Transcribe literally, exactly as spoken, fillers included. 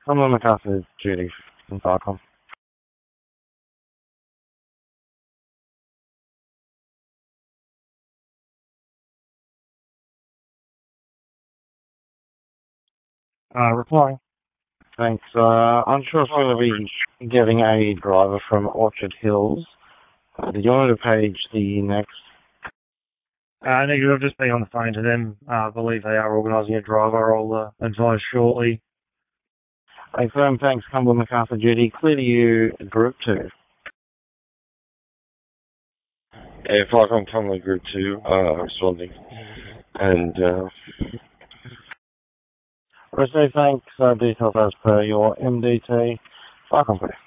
Cumberland MacArthur, Judy from Farcom. Uh, replying. Thanks. Uh, I'm sure if we're going to be getting a driver from Orchard Hills. Uh, did you want me to page the next? Uh, negative, I've just been on the phone to them. Uh, I believe they are organising a driver. I'll uh, advise shortly. A firm thanks, Cumberland MacArthur, Judy. Clear to you, Group two. Yeah, Farcom Cumberland Group two, uh, responding. And, uh... I say thanks, uh, details as per your M D T. Farcom.